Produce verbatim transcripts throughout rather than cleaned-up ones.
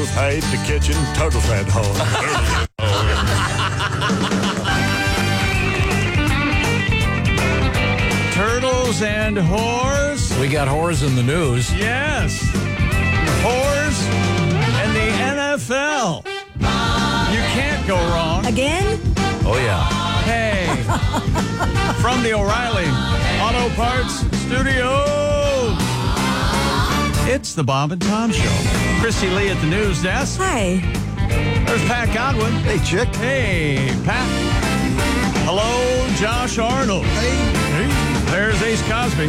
Turtles hide the kitchen, turtles at home. Turtles and whores. We got whores in the news. Yes. Whores and the N F L. You can't go wrong. Again? Oh, yeah. Hey. From the O'Reilly Auto Parts Studio. It's the Bob and Tom Show. Christy Lee at the news desk. Hi. There's Pat Godwin. Hey, chick. Hey, Pat. Hello, Josh Arnold. Hey. Hey. There's Ace Cosby.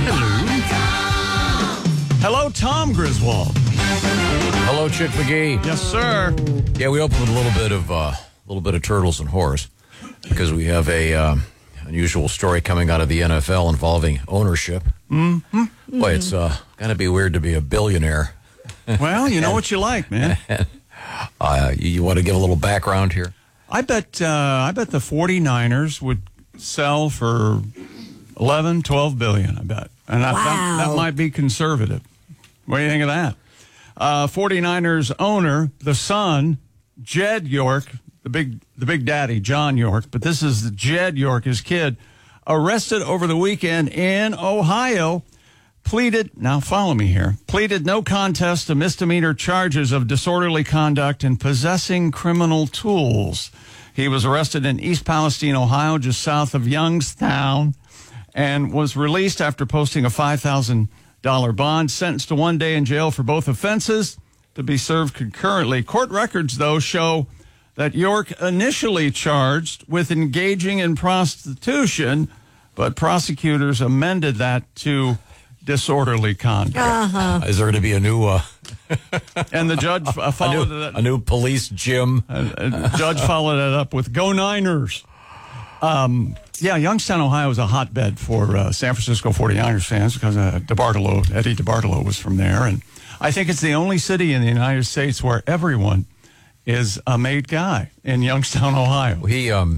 Hello. Hello, Tom Griswold. Hello, Chick McGee. Yes, sir. Yeah, we opened with a little bit of uh, a little bit of turtles and whores because we have a um, unusual story coming out of the N F L involving ownership. Mm-hmm. Boy, it's uh, gonna be weird to be a billionaire. Well, you know what you like, man. uh, you, you want to give a little background here? I bet uh, I bet the 49ers would sell for eleven, twelve billion, I bet. And I, Wow. that, that might be conservative. What do you think of that? Uh, 49ers owner, the son, Jed York, the big the big daddy, John York, but this is Jed York, his kid, arrested over the weekend in Ohio, pleaded, now follow me here, pleaded no contest to misdemeanor charges of disorderly conduct and possessing criminal tools. He was arrested in East Palestine, Ohio, just south of Youngstown, and was released after posting a five thousand dollars bond, sentenced to one day in jail for both offenses to be served concurrently. Court records, though, show that York initially charged with engaging in prostitution, but prosecutors amended that to disorderly conduct. Uh-huh. Is there going to be a new uh, And the judge uh, a, followed new, that. a new police gym? Uh, the judge followed it up with "Go Niners." Um, yeah, Youngstown, Ohio is a hotbed for uh, San Francisco 49ers fans because uh, DeBartolo, Eddie DeBartolo was from there. And I think it's the only city in the United States where everyone is a made guy in Youngstown, Ohio. He um,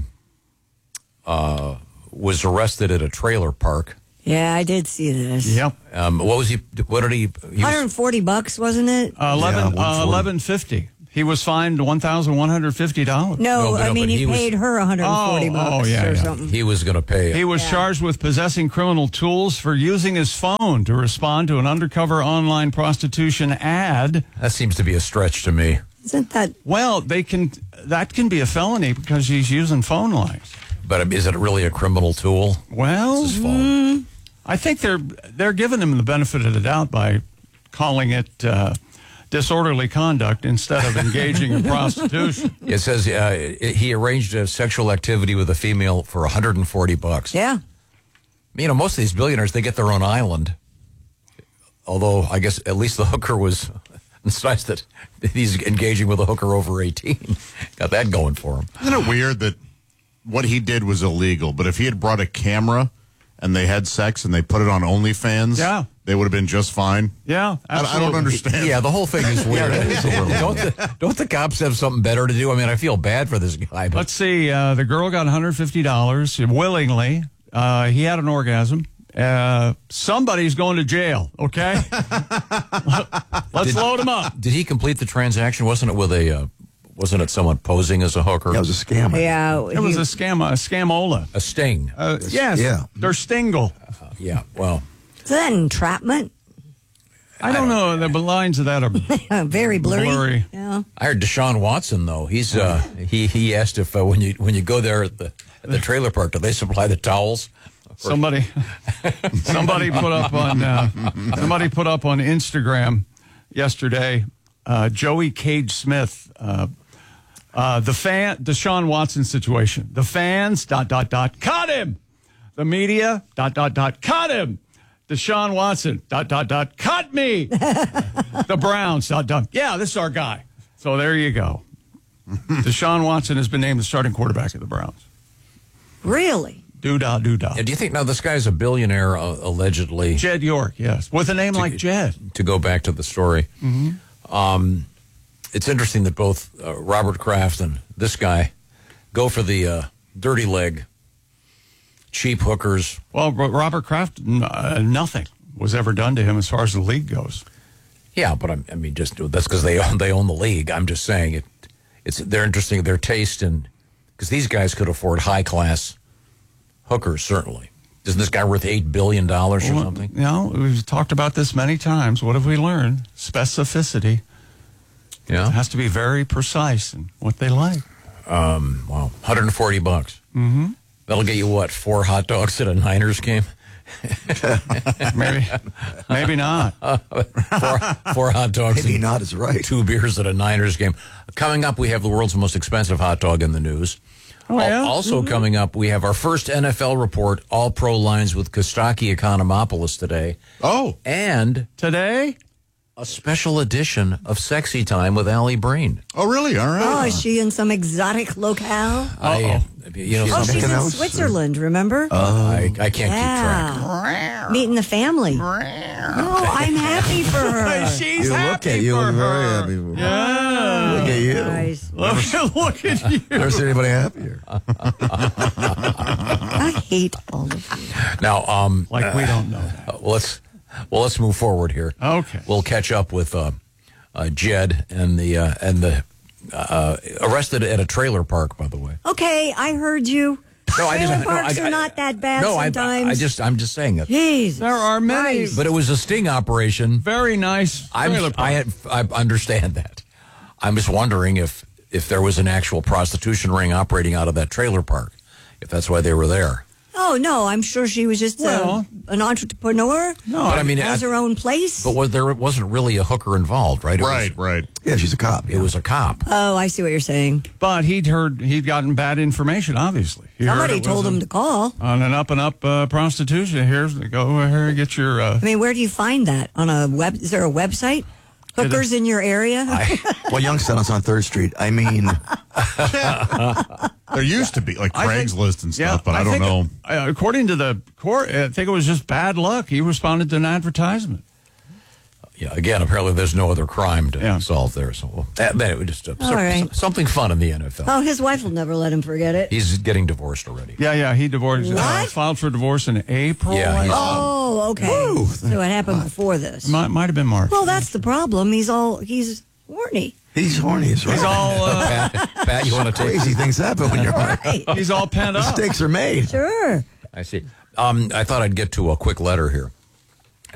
uh, was arrested at a trailer park. Yeah, I did see this. Yep. Um, what was he? What did he? he was, one hundred forty bucks, wasn't it? Uh, eleven, Yeah, uh, eleven fifty. He was fined one thousand one hundred fifty dollars. No, No, but I no, mean, but he, he was- paid her one hundred forty Oh, bucks oh, yeah, or yeah. something. he was going to pay. He was Yeah. charged with possessing criminal tools for using his phone to respond to an undercover online prostitution ad. That seems to be a stretch to me. Isn't that... Well, they can that can be a felony because he's using phone lines. But is it really a criminal tool? Well, It's his phone. I think they're they're giving him the benefit of the doubt by calling it uh, disorderly conduct instead of engaging in prostitution. It says uh, he arranged a sexual activity with a female for one hundred forty bucks. Yeah. You know, most of these billionaires, they get their own island. Although, I guess at least the hooker was... It's nice that he's engaging with a hooker over eighteen. Got that going for him. Isn't it weird that what he did was illegal, but if he had brought a camera and they had sex and they put it on OnlyFans, Yeah. they would have been just fine? Yeah, I, I absolutely. don't understand. Yeah, the whole thing is weird. don't, the, don't the cops have something better to do? I mean, I feel bad for this guy. But Let's see. Uh, the girl got one hundred fifty dollars willingly. Uh, he had an orgasm. Uh, somebody's going to jail, okay? Let's Did- load him up. did he complete the transaction? Wasn't it with a... Uh, wasn't it someone posing as a hooker? That was a scam. Yeah. It was he- a scam, a scamola. a sting. Uh, yes, yeah. they're stingle. Yeah, well... Is that entrapment? I don't know. The lines of that are Very blurry. Blurry. Yeah. I heard Deshaun Watson though. He's uh, he he asked if uh, when you when you go there at the at the trailer park, do they supply the towels? somebody. somebody put up on uh, somebody put up on Instagram yesterday. Uh, Joey Cage Smith, uh, uh, the fan, Deshaun Watson situation. The fans dot dot dot cut him. The media dot dot dot cut him. Deshaun Watson dot dot dot cut me. The Browns dot dot. Yeah, this is our guy. So there you go. Deshaun Watson has been named the starting quarterback of the Browns. Really? Doo-dah, doo-dah. And do you think now this guy's a billionaire uh, allegedly? Jed York, yes. With a name like Jed. To go back to the story, Mm-hmm. um, it's interesting that both uh, Robert Kraft and this guy go for the uh, dirty leg, cheap hookers. Well, Ro- Robert Kraft, n- uh, nothing was ever done to him as far as the league goes. Yeah, but I'm, I mean, just that's because they own they own the league. I'm just saying it. It's they're interesting their taste in because these guys could afford high class hookers. Certainly, isn't this guy worth eight billion dollars or Well, something? You know, we've talked about this many times. What have we learned? Specificity. Yeah. It has to be very precise in what they like. Um. Wow. one hundred forty bucks. Mm-hmm. That'll get you what? Four hot dogs at a Niners game. Maybe, maybe not. four, four hot dogs. Maybe and not is right. Two beers at a Niners game. Coming up, we have the world's most expensive hot dog in the news. Oh, yeah? Al- Also Mm-hmm. coming up, we have our first N F L report, all pro lines with Kostaki Economopoulos today. Oh, And Today? a special edition of Sexy Time with Allie Breen. oh, really? All Oh, right. is she in some exotic locale? I, you know, Oh, something- she's in Mykonos, or- Switzerland, remember? I, I can't keep track. yeah. Meeting the family. No, I'm happy for her. She's You look happy at you, for look very her. happy. For Yeah. Look at you. Guys, Look, look at you. Never seen anybody happier. I hate all of you. Now, um, Like we don't know that. uh, let's well, let's move forward here. Okay. We'll catch up with uh, uh, Jed and the uh, and the uh, arrested at a trailer park. By the way, Okay, I heard you. no, I Trailer just parks no, I, are I- not that bad No, I, sometimes. I just I'm just saying that. Jesus There are many Christ. But it was a sting operation. very nice trailer I'm, I, parks. had, I understand that. I'm just wondering if if there was an actual prostitution ring operating out of that trailer park, if that's why they were there. Oh, no, I'm sure she was just Well- a, an entrepreneur. No, But I mean, has I- her own place. But was, there wasn't really a hooker involved, right? It was- Right, right. Yeah, she's a cop. It was a cop. Oh, I see what you're saying. But he'd heard, he'd gotten bad information, obviously. He heard Somebody it was told a- him to call. On an up and up uh, prostitution. Here's, go here, get your. Uh, I mean, where do you find that? On a web? Is there a website? Hookers in your area? Well, Youngstown's on third Street. I mean, There used to be like I think- Craigslist and stuff, yeah, but I, don't think, know. uh, according to the court, I think it was just bad luck. He responded to an advertisement. Yeah, again, apparently there's no other crime to Yeah. solve there. So well, that, that it was just uh, All so- right. something fun in the N F L. Oh, his wife will never let him forget it. He's getting divorced already. Yeah, yeah, he divorced. Uh, What? filed for divorce in April. Yeah, I he's- think. Oh, okay. So it happened before this. might, might have been March. Well, that's the problem. He's all he's horny. he's horny. He's He's all uh, Pat, Pat, you want to take? crazy things happen when you're horny. Right. he's all pent up. Mistakes are made. Sure. I see. Um, I thought I'd get to a quick letter here.